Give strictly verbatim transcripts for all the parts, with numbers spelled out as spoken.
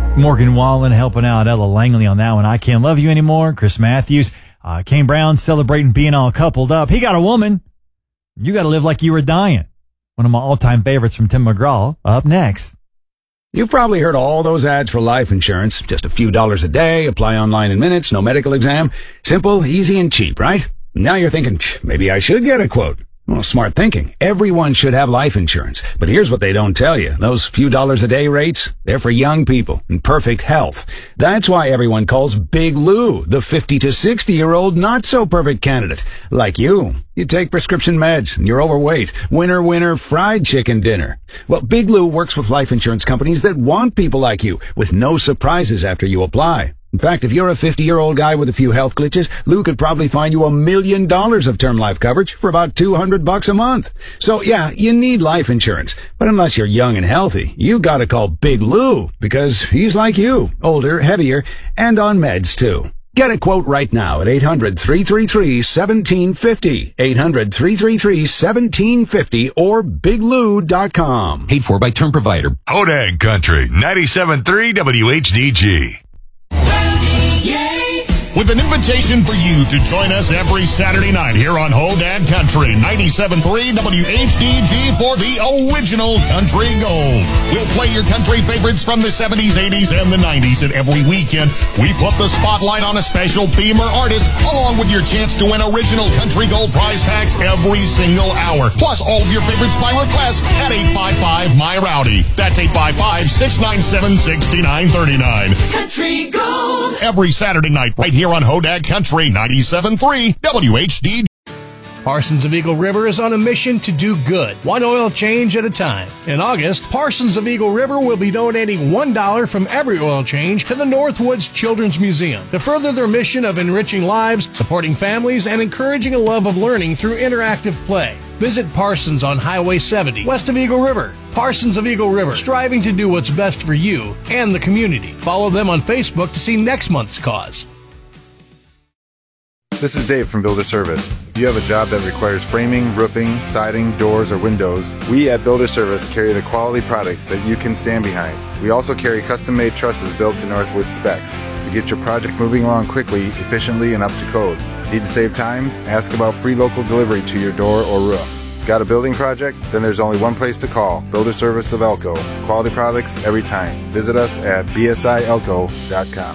Morgan Wallen helping out Ella Langley on that one. I Can't Love You Anymore. Chris Matthews. Uh, Kane Brown celebrating being all coupled up. He got a woman. You got to live like you were dying. One of my all-time favorites from Tim McGraw. Up next. You've probably heard all those ads for life insurance. Just a few dollars a day, apply online in minutes, no medical exam. Simple, easy, and cheap, right? Now you're thinking, maybe I should get a quote. Well, smart thinking. Everyone should have life insurance. But here's what they don't tell you. Those few dollars a day rates, they're for young people in perfect health. That's why everyone calls Big Lou the fifty to sixty year old not so perfect candidate. Like you. You take prescription meds and you're overweight. Winner, winner, fried chicken dinner. Well, Big Lou works with life insurance companies that want people like you with no surprises after you apply. In fact, if you're a fifty-year-old guy with a few health glitches, Lou could probably find you a million dollars of term life coverage for about two hundred bucks a month. So yeah, you need life insurance. But unless you're young and healthy, you gotta call Big Lou because he's like you, older, heavier, and on meds too. Get a quote right now at eight hundred, three three three, one seven five zero, eight hundred, three three three, one seven five zero, or big lou dot com. Paid for by term provider. Hodag Country, ninety-seven point three W H D G. With an invitation for you to join us every Saturday night here on Hodag Country, ninety-seven point three W H D G for the original Country Gold. We'll play your country favorites from the seventies, eighties, and the nineties, and every weekend we put the spotlight on a special theme or artist, along with your chance to win original Country Gold prize packs every single hour. Plus all of your favorites by request at eight five five, M Y Rowdy. That's eight five five, six nine seven, six nine three nine. Country Gold. Every Saturday night right here on Hodag Country, ninety-seven point three W H D G. Parsons of Eagle River is on a mission to do good, one oil change at a time. In August, Parsons of Eagle River will be donating one dollar from every oil change to the Northwoods Children's Museum to further their mission of enriching lives, supporting families, and encouraging a love of learning through interactive play. Visit Parsons on Highway seventy, west of Eagle River. Parsons of Eagle River, striving to do what's best for you and the community. Follow them on Facebook to see next month's cause. This is Dave from Builder Service. If you have a job that requires framing, roofing, siding, doors, or windows, we at Builder Service carry the quality products that you can stand behind. We also carry custom-made trusses built to Northwood specs to get your project moving along quickly, efficiently, and up to code. Need to save time? Ask about free local delivery to your door or roof. Got a building project? Then there's only one place to call, Builder Service of Elko. Quality products every time. Visit us at b s i elko dot com.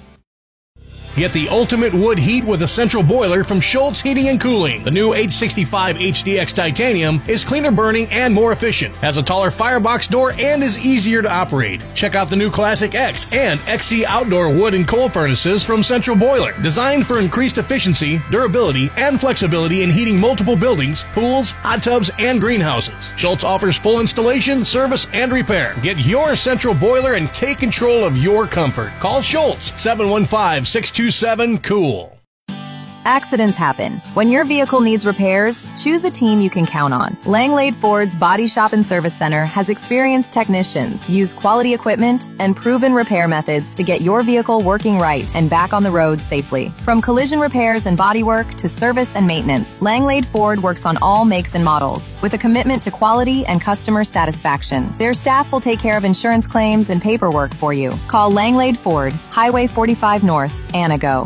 Get the ultimate wood heat with a central boiler from Schultz Heating and Cooling. The new H sixty-five H D X Titanium is cleaner burning and more efficient, has a taller firebox door, and is easier to operate. Check out the new Classic X and X C outdoor wood and coal furnaces from Central Boiler, designed for increased efficiency, durability, and flexibility in heating multiple buildings, pools, hot tubs, and greenhouses. Schultz offers full installation, service, and repair. Get your Central Boiler and take control of your comfort. Call Schultz, seven one five, six two seven, cool. Accidents happen. When your vehicle needs repairs, choose a team you can count on. Langlade Ford's Body Shop and Service Center has experienced technicians, use quality equipment, and proven repair methods to get your vehicle working right and back on the road safely. From collision repairs and bodywork to service and maintenance, Langlade Ford works on all makes and models with a commitment to quality and customer satisfaction. Their staff will take care of insurance claims and paperwork for you. Call Langlade Ford, Highway forty-five North, Anago.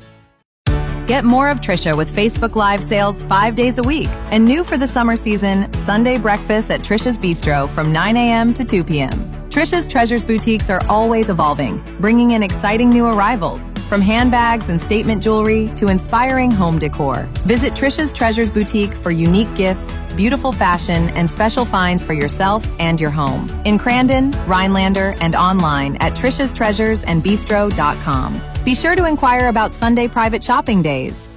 Get more of Trisha with Facebook Live sales five days a week. And new for the summer season, Sunday breakfast at Trisha's Bistro from nine a.m. to two p.m. Trisha's Treasures boutiques are always evolving, bringing in exciting new arrivals, from handbags and statement jewelry to inspiring home decor. Visit Trisha's Treasures boutique for unique gifts, beautiful fashion, and special finds for yourself and your home. In Crandon, Rhinelander, and online at trishas treasures and bistro dot com. Be sure to inquire about Sunday private shopping days.